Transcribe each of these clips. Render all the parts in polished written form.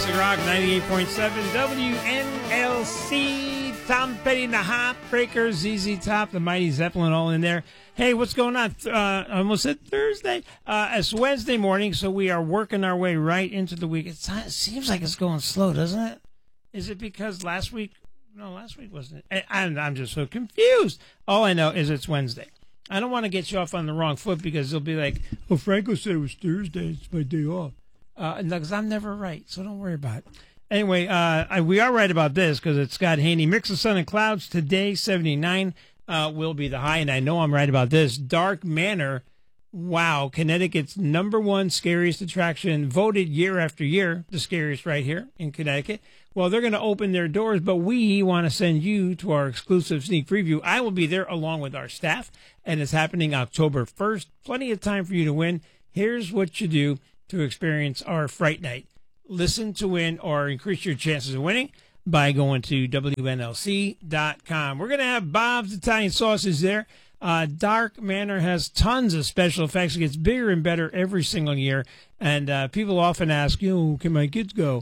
Classic Rock 98.7 WNLC. Tom Petty and the Heartbreakers, ZZ Top, the Mighty Zeppelin, all in there. Hey, what's going on? I almost said Thursday. It's Wednesday morning, so we are working our way right into the week. It seems like it's going slow, doesn't it? Is it because last week? No, last week wasn't it? I'm just so confused. All I know is it's Wednesday. I don't want to get you off on the wrong foot because they'll be like, "Oh, Franco said it was Thursday. It's my day off." Because I'm never right, so don't worry about it. Anyway, we are right about this because it's Scott Haney. Mix of sun and clouds today, 79 will be the high, and I know I'm right about this. Dark Manor, wow, Connecticut's #1 scariest attraction, voted year after year the scariest right here in Connecticut. Well, they're going to open their doors, but we want to send you to our exclusive sneak preview. I will be there along with our staff, and it's happening October 1st. Plenty of time for you to win. Here's what you do to experience our Fright Night. Listen to win or increase your chances of winning by going to WNLC.com. We're going to have Bob's Italian Sausage there. Dark Manor has tons of special effects. It gets bigger and better every single year. And people often ask, can my kids go?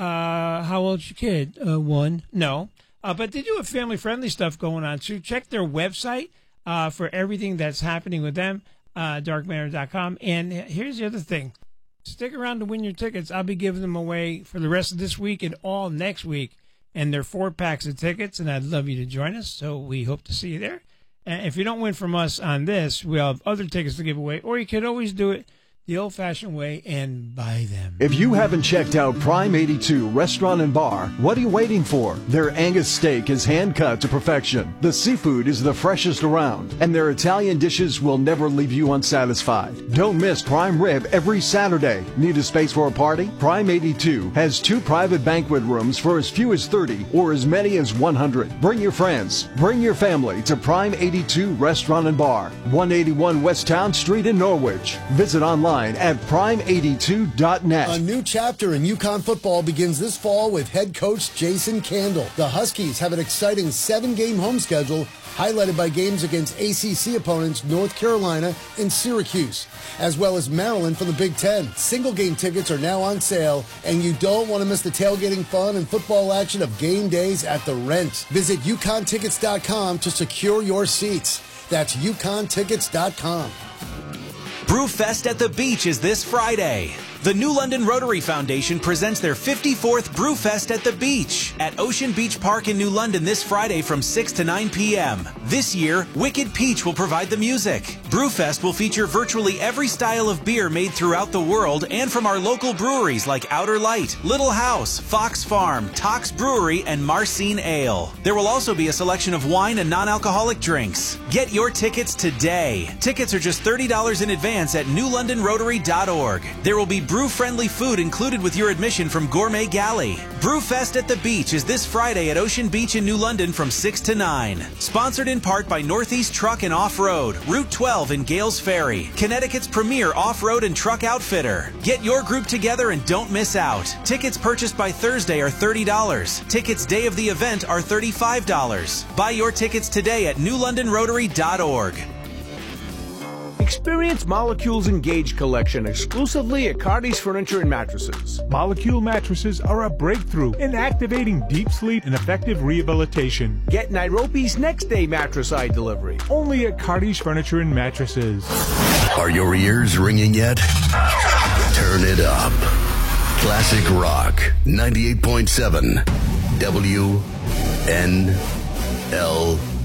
How old's your kid? 1. No. But they do have family-friendly stuff going on, too. Check their website for everything that's happening with them, darkmanor.com. And here's the other thing. Stick around to win your tickets. I'll be giving them away for the rest of this week and all next week. And they're 4 packs of tickets, and I'd love you to join us. So we hope to see you there. And if you don't win from us on this, we'll have other tickets to give away. Or you can always do it the old-fashioned way and buy them. If you haven't checked out Prime 82 Restaurant and Bar, what are you waiting for? Their Angus steak is hand-cut to perfection. The seafood is the freshest around, and their Italian dishes will never leave you unsatisfied. Don't miss Prime Rib every Saturday. Need a space for a party? Prime 82 has 2 private banquet rooms for as few as 30 or as many as 100. Bring your friends, bring your family to Prime 82 Restaurant and Bar, 181 West Town Street in Norwich. Visit online at prime82.net. A new chapter in UConn football begins this fall with head coach Jason Candle. The Huskies have an exciting 7-game home schedule highlighted by games against ACC opponents North Carolina and Syracuse, as well as Maryland from the Big Ten. Single-game tickets are now on sale, and you don't want to miss the tailgating fun and football action of game days at the Rent. Visit UConnTickets.com to secure your seats. That's UConnTickets.com. Brewfest at the Beach is this Friday. The New London Rotary Foundation presents their 54th Brewfest at the Beach at Ocean Beach Park in New London this Friday from 6 to 9 p.m. This year, Wicked Peach will provide the music. Brewfest will feature virtually every style of beer made throughout the world and from our local breweries like Outer Light, Little House, Fox Farm, Tox Brewery, and Marcine Ale. There will also be a selection of wine and non-alcoholic drinks. Get your tickets today. Tickets are just $30 in advance at newlondonrotary.org. There will be brew-friendly food included with your admission from Gourmet Galley. Brewfest at the Beach is this Friday at Ocean Beach in New London from 6 to 9. Sponsored in part by Northeast Truck and Off-Road, Route 12 in Gales Ferry, Connecticut's premier off-road and truck outfitter. Get your group together and don't miss out. Tickets purchased by Thursday are $30. Tickets day of the event are $35. Buy your tickets today at newlondonrotary.org. Experience Molecule's Engage collection exclusively at Cardi's Furniture and Mattresses. Molecule mattresses are a breakthrough in activating deep sleep and effective rehabilitation. Get Nairobi's next day mattress eye delivery. Only at Cardi's Furniture and Mattresses. Are your ears ringing yet? Turn it up. Classic Rock 98.7 WNLC.